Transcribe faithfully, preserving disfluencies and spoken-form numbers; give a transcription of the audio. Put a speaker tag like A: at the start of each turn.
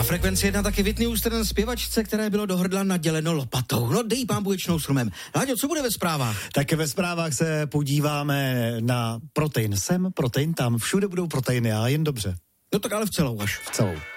A: Na Frekvenci jedna taky Whitney Houston, zpěvačce, které bylo do hrdla naděleno lopatou. No dej pán bůječnou strumem. Láďo, co bude ve zprávách?
B: Tak ve zprávách se podíváme na protein sem, protein tam. Všude budou proteiny a jen dobře.
A: No tak ale v celou až.
B: V celou.